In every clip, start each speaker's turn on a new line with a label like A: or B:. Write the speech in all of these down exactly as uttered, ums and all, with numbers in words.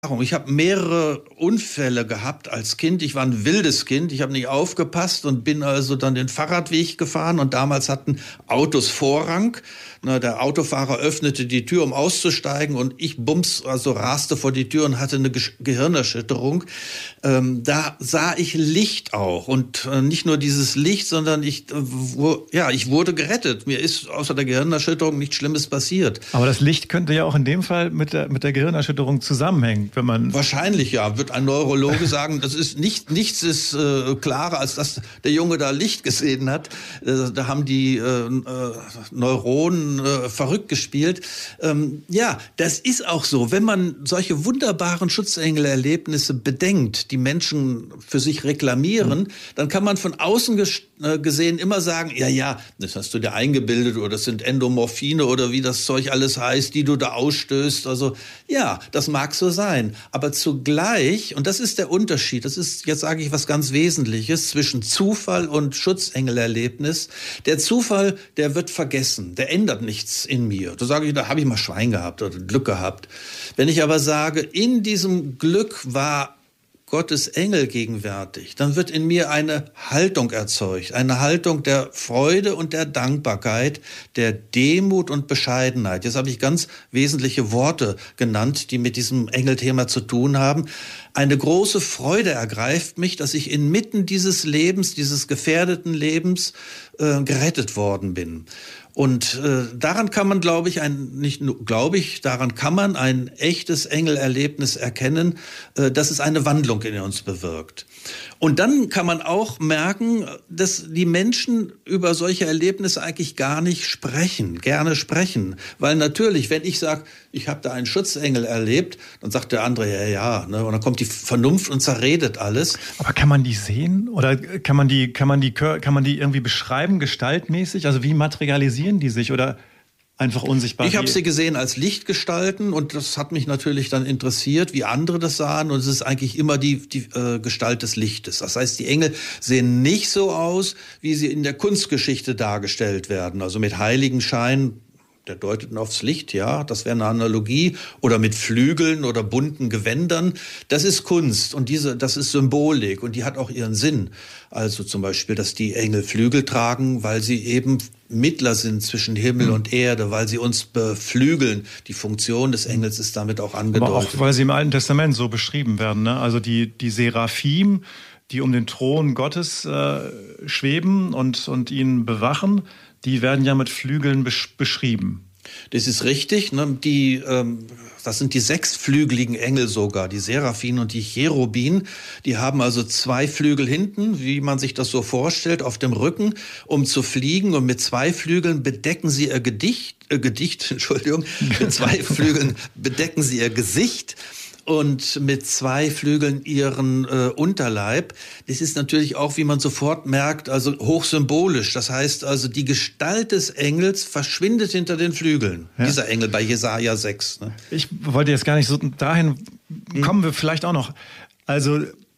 A: Ich habe mehrere Unfälle gehabt als Kind. Ich war ein wildes Kind. Ich habe nicht aufgepasst und bin also dann den Fahrradweg gefahren. Und damals hatten Autos Vorrang. Na, der Autofahrer öffnete die Tür, um auszusteigen. Und ich bums, also raste vor die Tür und hatte eine Ge- Gehirnerschütterung. Ähm, da sah ich Licht auch. Und äh, nicht nur dieses Licht, sondern ich, äh, wo, ja, ich wurde gerettet. Mir ist außer der Gehirnerschütterung nichts Schlimmes passiert.
B: Aber das Licht könnte ja auch in dem Fall mit der, mit der Gehirnerschütterung zusammenhängen. Wenn man
A: Wahrscheinlich, ja, wird ein Neurologe sagen, das ist nicht, nichts ist äh, klarer, als dass der Junge da Licht gesehen hat. Äh, da haben die äh, äh, Neuronen äh, verrückt gespielt. Ähm, ja, das ist auch so. Wenn man solche wunderbaren Schutzengelerlebnisse bedenkt, die Menschen für sich reklamieren, mhm. dann kann man von außen ges- äh, gesehen immer sagen, ja, ja, das hast du dir eingebildet oder das sind Endomorphine oder wie das Zeug alles heißt, die du da ausstößt. Also ja, das mag so sein. Aber zugleich, und das ist der Unterschied, das ist, jetzt sage ich was ganz Wesentliches, zwischen Zufall und Schutzengelerlebnis. Der Zufall, der wird vergessen, der ändert nichts in mir. Da sage ich, da habe ich mal Schwein gehabt oder Glück gehabt. Wenn ich aber sage, in diesem Glück war Gottes Engel gegenwärtig, dann wird in mir eine Haltung erzeugt, eine Haltung der Freude und der Dankbarkeit, der Demut und Bescheidenheit. Jetzt habe ich ganz wesentliche Worte genannt, die mit diesem Engelthema zu tun haben. Eine große Freude ergreift mich, dass ich inmitten dieses Lebens, dieses gefährdeten Lebens äh, gerettet worden bin. Und äh, daran kann man, glaube ich, ein nicht nur, glaube ich, daran kann man ein echtes Engelerlebnis erkennen, äh, dass es eine Wandlung in uns bewirkt. Und dann kann man auch merken, dass die Menschen über solche Erlebnisse eigentlich gar nicht sprechen, gerne sprechen. Weil natürlich, wenn ich sage, ich habe da einen Schutzengel erlebt, dann sagt der andere, ja, ja, ne? Und dann kommt die Vernunft und zerredet alles.
B: Aber kann man die sehen? Oder kann man die, kann man die, kann man die irgendwie beschreiben, gestaltmäßig? Also wie materialisieren die sich? Oder einfach unsichtbar?
A: Ich habe sie gesehen als Lichtgestalten und das hat mich natürlich dann interessiert, wie andere das sahen. Und es ist eigentlich immer die, die äh, Gestalt des Lichtes. Das heißt, die Engel sehen nicht so aus, wie sie in der Kunstgeschichte dargestellt werden. Also mit Heiligenschein, der deutet aufs Licht, ja, das wäre eine Analogie. Oder mit Flügeln oder bunten Gewändern. Das ist Kunst und diese, das ist Symbolik und die hat auch ihren Sinn. Also zum Beispiel, dass die Engel Flügel tragen, weil sie eben Mittler sind zwischen Himmel mhm. und Erde, weil sie uns beflügeln. Die Funktion des Engels ist damit auch angedeutet.
B: Aber auch, weil sie im Alten Testament so beschrieben werden, ne? Also die, die Seraphim, die um den Thron Gottes äh, schweben und, und ihn bewachen, die werden ja mit Flügeln besch- beschrieben.
A: Das ist richtig. Ne? Die, ähm, das sind die sechsflügeligen Engel sogar, die Seraphim und die Cherubin. Die haben also zwei Flügel hinten, wie man sich das so vorstellt, auf dem Rücken, um zu fliegen. Und mit zwei Flügeln bedecken sie ihr Gedicht, äh, Gedicht, Entschuldigung, mit zwei Flügeln bedecken sie ihr Gesicht. Und mit zwei Flügeln ihren äh, Unterleib. Das ist natürlich auch, wie man sofort merkt, also hochsymbolisch. Das heißt also, die Gestalt des Engels verschwindet hinter den Flügeln. Ja. Dieser Engel bei Jesaja sechs. Ne?
B: Ich wollte jetzt gar nicht so dahin, hm. kommen wir vielleicht auch noch. Also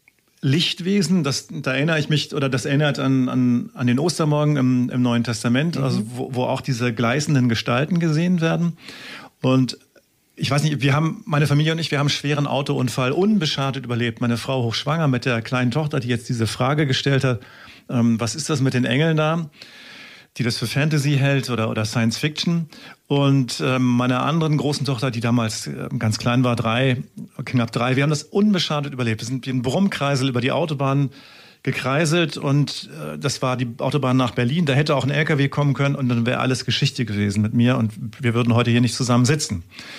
B: Lichtwesen, das, da erinnere ich mich, oder das erinnert an, an, an den Ostermorgen im, im Neuen Testament, mhm. also wo, wo auch diese gleißenden Gestalten gesehen werden. Und ich weiß nicht, wir haben, meine Familie und ich, wir haben einen schweren Autounfall unbeschadet überlebt. Meine Frau hochschwanger mit der kleinen Tochter, die jetzt diese Frage gestellt hat, ähm, was ist das mit den Engeln da, die das für Fantasy hält oder, oder Science Fiction. Und ähm, meine anderen großen Tochter, die damals äh, ganz klein war, drei, knapp drei, wir haben das unbeschadet überlebt. Wir sind wie ein Brummkreisel über die Autobahn gekreiselt und äh, das war die Autobahn nach Berlin. Da hätte auch ein L K W kommen können und dann wäre alles Geschichte gewesen mit mir und wir würden heute hier nicht zusammen sitzen.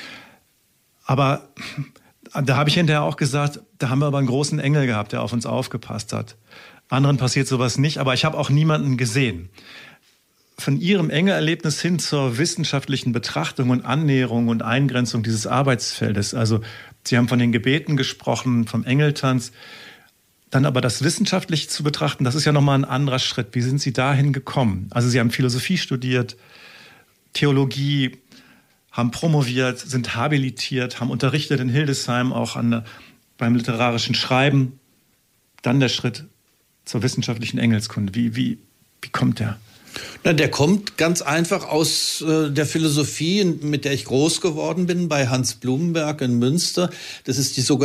B: Aber da habe ich hinterher auch gesagt, da haben wir aber einen großen Engel gehabt, der auf uns aufgepasst hat. Anderen passiert sowas nicht, aber ich habe auch niemanden gesehen. Von Ihrem Engelerlebnis hin zur wissenschaftlichen Betrachtung und Annäherung und Eingrenzung dieses Arbeitsfeldes. Also Sie haben von den Gebeten gesprochen, vom Engeltanz. Dann aber das wissenschaftlich zu betrachten, das ist ja nochmal ein anderer Schritt. Wie sind Sie dahin gekommen? Also Sie haben Philosophie studiert, Theologie, haben promoviert, sind habilitiert, haben unterrichtet in Hildesheim, auch an der, beim literarischen Schreiben. Dann der Schritt zur wissenschaftlichen Engelskunde. Wie, wie, wie kommt der?
A: Na, der kommt ganz einfach aus äh, der Philosophie, mit der ich groß geworden bin, bei Hans Blumenberg in Münster. Das ist die sogenannte